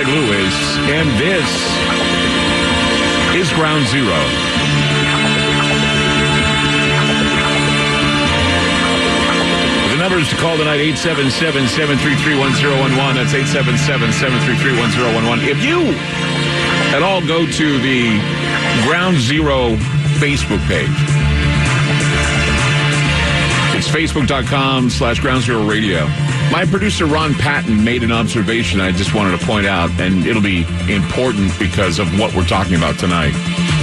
Clyde Lewis, and this is Ground Zero. The numbers to call tonight, 877-733-1011. That's 877-733-1011. If you at all go to the Ground Zero Facebook page, it's facebook.com/Ground Zero Radio. My producer, Ron Patton, made an observation I just wanted to point out, and it'll be important because of what we're talking about tonight.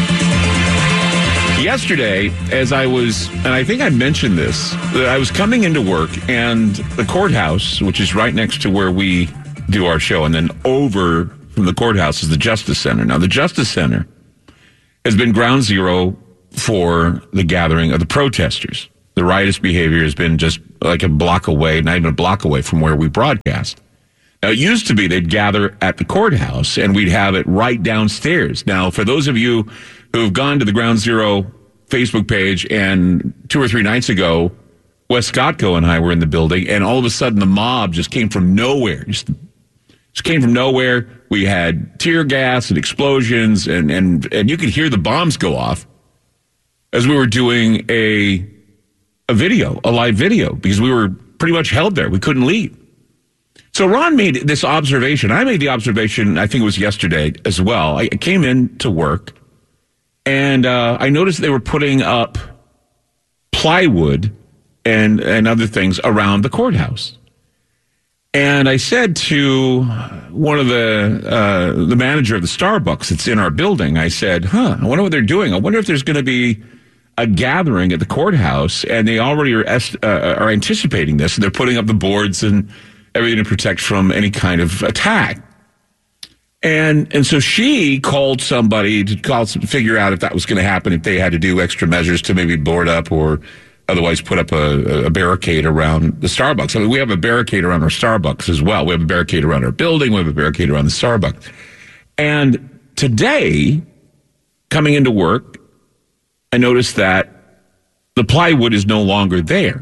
Yesterday, as I was, and I think I mentioned this, I was coming into work, and the courthouse, which is right next to where we do our show, and then over from the courthouse is the Justice Center. Now, the Justice Center has been ground zero for the gathering of the protesters. The riotous behavior has been just like a block away, not even a block away from where we broadcast. Now, it used to be they'd gather at the courthouse, and we'd have it right downstairs. Now, for those of you who have gone to the Ground Zero Facebook page, and 2 or 3 nights ago, Wes Scottco and I were in the building, and all of a sudden the mob just came from nowhere. Just came from nowhere. We had tear gas and explosions, and you could hear the bombs go off as we were doing a live video, because we were pretty much held there. We couldn't leave. So Ron made this observation. I made the observation, I think it was yesterday as well. I came in to work, and I noticed they were putting up plywood and other things around the courthouse. And I said to one of the manager of the Starbucks that's in our building, I said, I wonder what they're doing. I wonder if there's going to be a gathering at the courthouse, and they already are anticipating this. And they're putting up the boards and everything to protect from any kind of attack. And so she called somebody to figure out if that was going to happen, if they had to do extra measures to maybe board up or otherwise put up a barricade around the Starbucks. I mean, we have a barricade around our Starbucks as well. We have a barricade around our building. We have a barricade around the Starbucks. And today, coming into work, I noticed that the plywood is no longer there.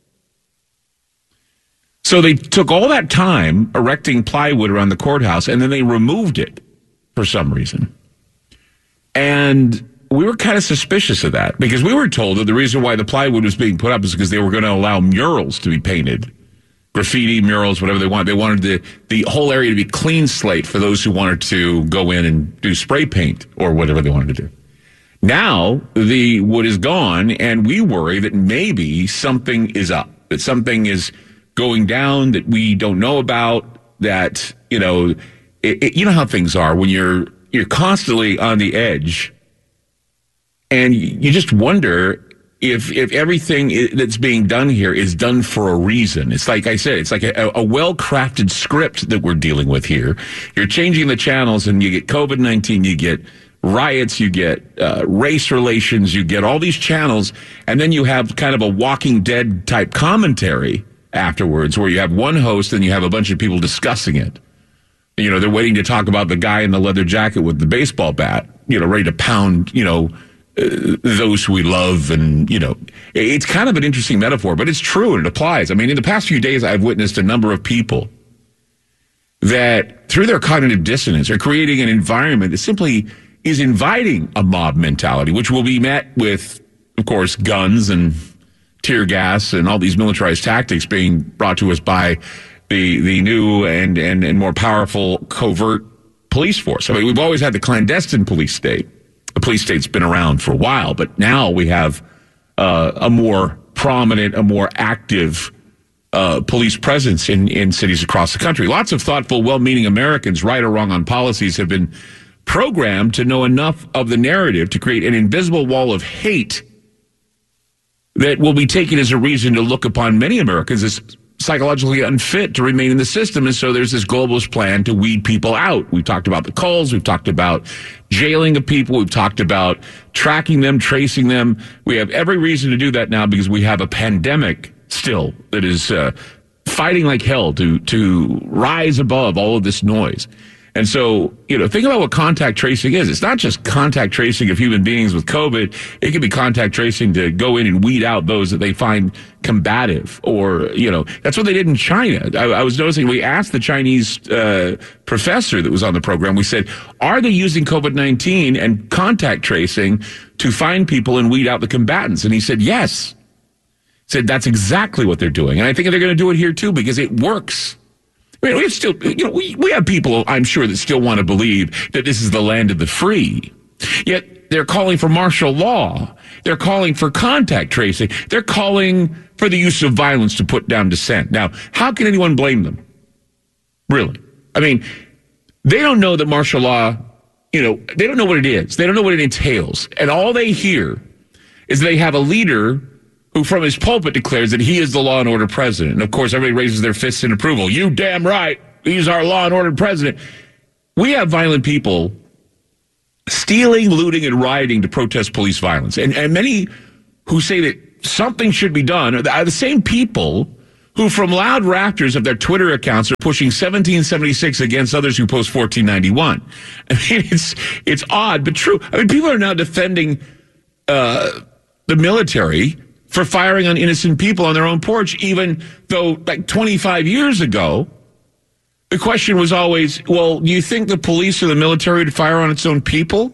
So they took all that time erecting plywood around the courthouse, and then they removed it for some reason. And we were kind of suspicious of that, because we were told that the reason why the plywood was being put up is because they were going to allow murals to be painted. Graffiti, murals, whatever they wanted. They wanted the whole area to be clean slate for those who wanted to go in and do spray paint or whatever they wanted to do. Now, the wood is gone, and we worry that maybe something is up, that something is going down that we don't know about, that, you know how things are when you're constantly on the edge, and you just wonder if everything that's being done here is done for a reason. It's like I said, it's like a well-crafted script that we're dealing with here. You're changing the channels, and you get COVID-19, you get riots, you get race relations, you get all these channels, and then you have kind of a Walking Dead type commentary afterwards, where you have one host and you have a bunch of people discussing it. You know, they're waiting to talk about the guy in the leather jacket with the baseball bat, ready to pound, those who we love. And, it's kind of an interesting metaphor, but it's true and it applies. I mean, in the past few days, I've witnessed a number of people that, through their cognitive dissonance, are creating an environment that simply is inviting a mob mentality, which will be met with, of course, guns and tear gas and all these militarized tactics being brought to us by the new and more powerful covert police force. I mean, we've always had the clandestine police state. The police state's been around for a while, but now we have a more prominent, a more active police presence in cities across the country. Lots of thoughtful, well-meaning Americans, right or wrong on policies, have been programmed to know enough of the narrative to create an invisible wall of hate that will be taken as a reason to look upon many Americans as psychologically unfit to remain in the system. And so there's this globalist plan to weed people out. We've talked about the culls. We've talked about jailing of people. We've talked about tracking them, tracing them. We have every reason to do that now because we have a pandemic still that is fighting like hell to rise above all of this noise. And so, think about what contact tracing is. It's not just contact tracing of human beings with COVID. It can be contact tracing to go in and weed out those that they find combative or, that's what they did in China. I was noticing we asked the Chinese professor that was on the program, we said, are they using COVID-19 and contact tracing to find people and weed out the combatants? And he said, yes. He said, that's exactly what they're doing. And I think they're going to do it here too because it works. I mean, we have people, I'm sure, that still want to believe that this is the land of the free. Yet they're calling for martial law. They're calling for contact tracing. They're calling for the use of violence to put down dissent. Now, how can anyone blame them? Really? I mean, they don't know that martial law, they don't know what it is. They don't know what it entails. And all they hear is they have a leader who from his pulpit declares that he is the law and order president. And of course, everybody raises their fists in approval. You damn right. He's our law and order president. We have violent people stealing, looting, and rioting to protest police violence. And many who say that something should be done are the same people who from loud rafters of their Twitter accounts are pushing 1776 against others who post 1491. I mean, it's odd, but true. I mean, people are now defending the military for firing on innocent people on their own porch, even though like 25 years ago, the question was always, well, do you think the police or the military would fire on its own people?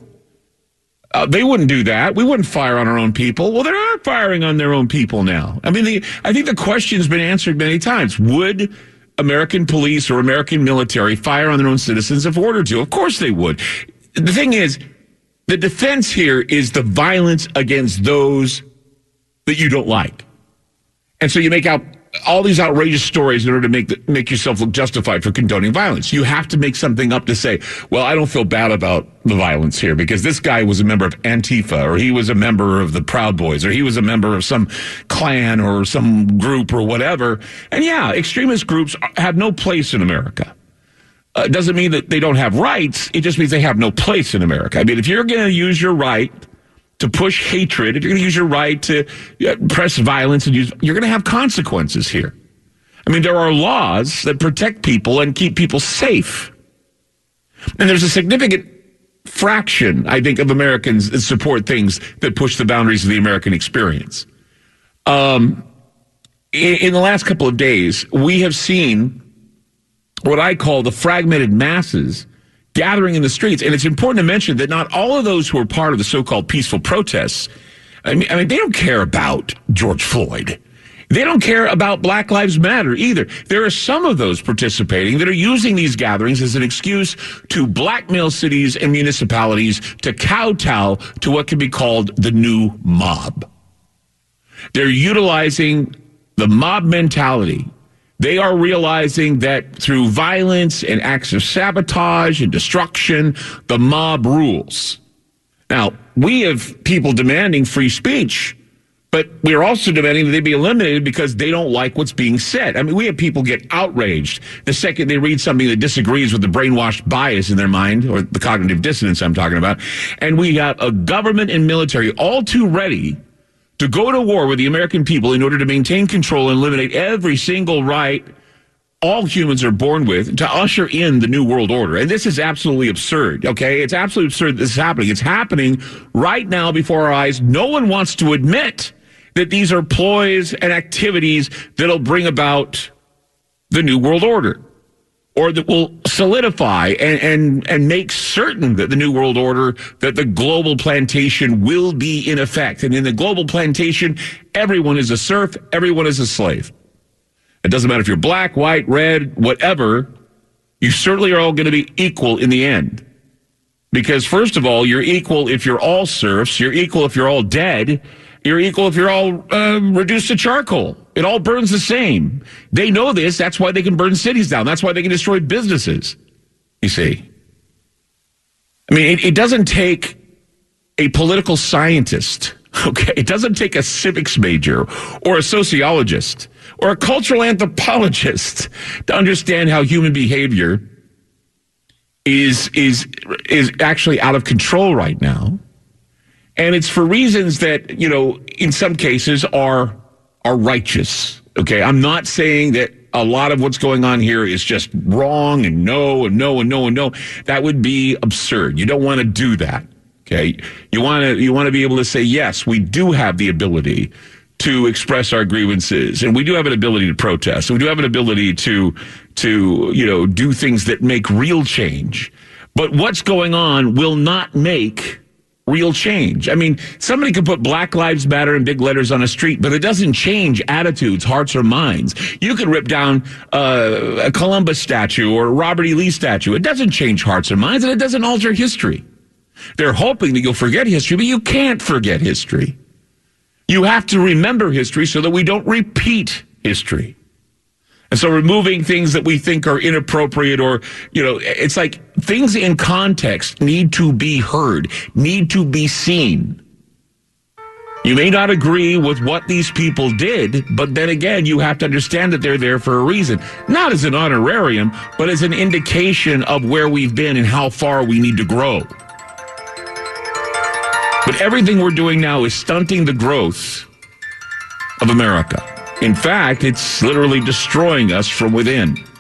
They wouldn't do that. We wouldn't fire on our own people. Well, they are firing on their own people now. I mean, I think the question's been answered many times. Would American police or American military fire on their own citizens if ordered to? Of course they would. The thing is, the defense here is the violence against those that you don't like. And so you make out all these outrageous stories in order to make yourself look justified for condoning violence. You have to make something up to say, well, I don't feel bad about the violence here because this guy was a member of Antifa, or he was a member of the Proud Boys, or he was a member of some clan or some group or whatever. And yeah, extremist groups have no place in America. It doesn't mean that they don't have rights. It just means they have no place in America. I mean, if you're going to use your right to push hatred, if you're going to use your right to press violence, you're going to have consequences here. I mean, there are laws that protect people and keep people safe. And there's a significant fraction, I think, of Americans that support things that push the boundaries of the American experience. In the last couple of days, we have seen what I call the fragmented masses gathering in the streets. And it's important to mention that not all of those who are part of the so-called peaceful protests, I mean, they don't care about George Floyd. They don't care about Black Lives Matter either. There are some of those participating that are using these gatherings as an excuse to blackmail cities and municipalities to kowtow to what can be called the new mob. They're utilizing the mob mentality. They are realizing that through violence and acts of sabotage and destruction, the mob rules. Now, we have people demanding free speech, but we are also demanding that they be eliminated because they don't like what's being said. I mean, we have people get outraged the second they read something that disagrees with the brainwashed bias in their mind, or the cognitive dissonance I'm talking about. And we have a government and military all too ready to go to war with the American people in order to maintain control and eliminate every single right all humans are born with to usher in the New World Order. And this is absolutely absurd, okay? It's absolutely absurd that this is happening. It's happening right now before our eyes. No one wants to admit that these are ploys and activities that'll bring about the New World Order, or that will solidify and make certain that the New World Order, that the global plantation will be in effect. And in the global plantation, everyone is a serf, everyone is a slave. It doesn't matter if you're black, white, red, whatever, you certainly are all going to be equal in the end. Because first of all, you're equal if you're all serfs, you're equal if you're all dead, you're equal if you're all reduced to charcoal. It all burns the same. They know this. That's why they can burn cities down. That's why they can destroy businesses, you see. I mean, it doesn't take a political scientist, okay? It doesn't take a civics major or a sociologist or a cultural anthropologist to understand how human behavior is actually out of control right now. And it's for reasons that, you know, in some cases are righteous. Okay, I'm not saying that a lot of what's going on here is just wrong and no and no and no and no. That would be absurd. You don't want to do that. Okay. You want to be able to say, yes, we do have the ability to express our grievances, and we do have an ability to protest. We do have an ability to do things that make real change. But what's going on will not make real change. I mean, somebody could put Black Lives Matter in big letters on a street, but it doesn't change attitudes, hearts, or minds. You could rip down a Columbus statue or a Robert E. Lee statue. It doesn't change hearts or minds, and it doesn't alter history. They're hoping that you'll forget history, but you can't forget history. You have to remember history so that we don't repeat history. And so removing things that we think are inappropriate or, it's like things in context need to be heard, need to be seen. You may not agree with what these people did, but then again, you have to understand that they're there for a reason. Not as an honorarium, but as an indication of where we've been and how far we need to grow. But everything we're doing now is stunting the growth of America. In fact, it's literally destroying us from within.